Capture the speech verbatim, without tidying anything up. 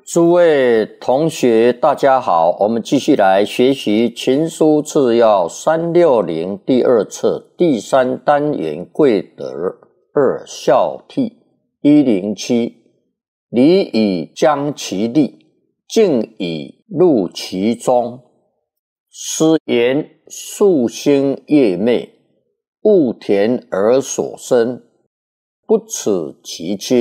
诸位同学，大家好，我们继续来学习《秦书治要》三六零第二册第三单元贵德二孝悌一零七，礼以将其利，敬以入其中。诗言夙兴夜寐，务田而所生，不耻其亲。